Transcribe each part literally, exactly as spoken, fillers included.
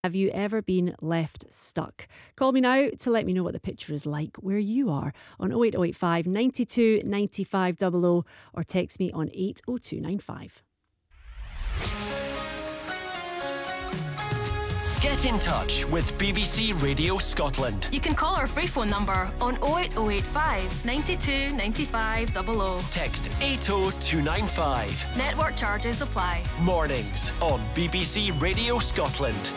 Have you ever been left stuck? Call me now to let me know what the picture is like where you are on oh eight oh eight five, nine two, nine five double oh or text me on eight oh two nine five. Get in touch with B B C Radio Scotland. You can call our free phone number on oh eight oh eight five, nine two, nine five double oh. Text eight oh two nine five. Network charges apply. Mornings on B B C Radio Scotland.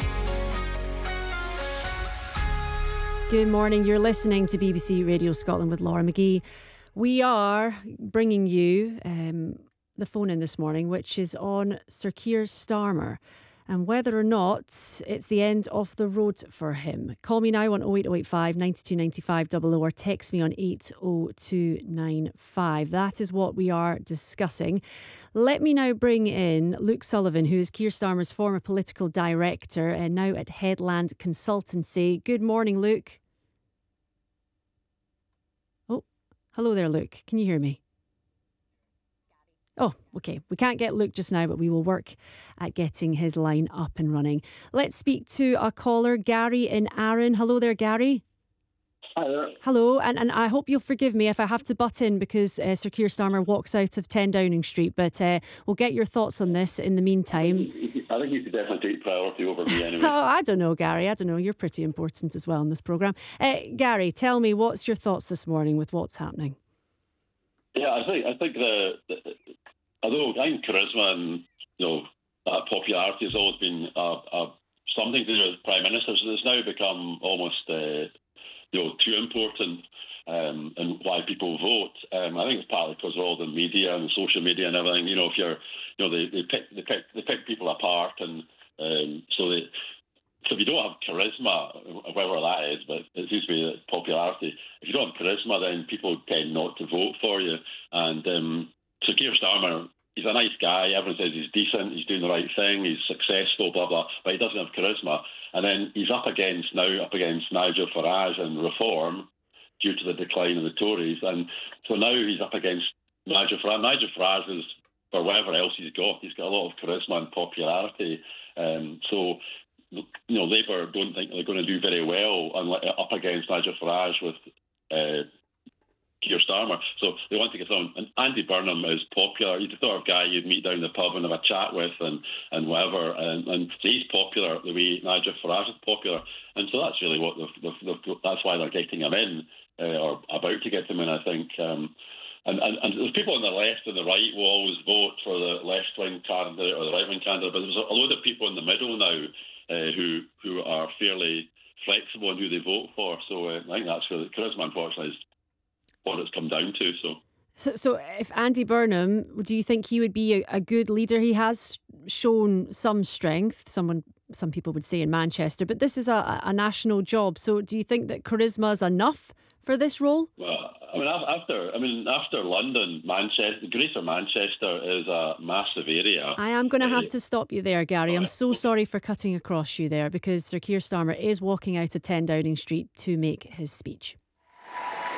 Good morning, you're listening to B B C Radio Scotland with Laura McGee. We are bringing you um, the phone in this morning, which is on Sir Keir Starmer, and whether or not it's the end of the road for him. Call me now on oh eight oh eight five, nine two, nine five double oh or text me on eight oh two nine five. That is what we are discussing. Let me now bring in Luke Sullivan, who is Keir Starmer's former political director and now at Headland Consultancy. Good morning, Luke. Oh, hello there, Luke. Can you hear me? Oh, okay. We can't get Luke just now, but we will work at getting his line up and running. Let's speak to a caller, Gary in Arran. Hello there, Gary. Hi there. Hello, and, and I hope you'll forgive me if I have to butt in because uh, Sir Keir Starmer walks out of ten Downing Street, but uh, we'll get your thoughts on this in the meantime. I think you could definitely take priority over me anyway. Oh, I don't know, Gary. I don't know. You're pretty important as well in this programme. Uh, Gary, tell me, what's your thoughts this morning with what's happening? Yeah, I think I think the, the although I think charisma and you know uh, popularity has always been uh, uh, something to do with prime ministers. It's now become almost uh, you know too important, um, and why people vote. Um, I think it's partly because of all the media and the social media and everything. You know, if you're you know they, they pick they pick they pick people apart, and um, so they. So if you don't have charisma, whatever that is, but it seems to be popularity. If you don't have charisma, then people tend not to vote for you. And um, so Keir Starmer, he's a nice guy. Everyone says he's decent, he's doing the right thing, he's successful, blah, blah, but he doesn't have charisma. And then he's up against, now up against Nigel Farage and Reform due to the decline of the Tories. And so now he's up against Nigel Farage. Nigel Farage is, for whatever else he's got, he's got a lot of charisma and popularity. Um, so... You know, Labour don't think they're going to do very well up against Nigel Farage with uh, Keir Starmer. So they want to get someone. And Andy Burnham is popular. He's the sort of guy you'd meet down the pub and have a chat with and, and whatever. And, and so he's popular the way Nigel Farage is popular. And so that's really what they've, they've, they've, that's why they're getting him in, uh, or about to get him in, I think. Um, And, and, and there's people on the left and the right will always vote for the left-wing candidate or the right-wing candidate, but there's a load of people in the middle now uh, who who are fairly flexible in who they vote for. So uh, I think that's where the charisma, unfortunately, is what it's come down to. So. So, so if Andy Burnham, do you think he would be a, a good leader? He has shown some strength, someone, some people would say in Manchester, but this is a, a national job. So do you think that charisma is enough for this role? Well, I mean, after I mean, after London, Manchester, Greater Manchester is a massive area. I am going to have to stop you there, Gary. I'm so sorry for cutting across you there because Sir Keir Starmer is walking out of ten Downing Street to make his speech.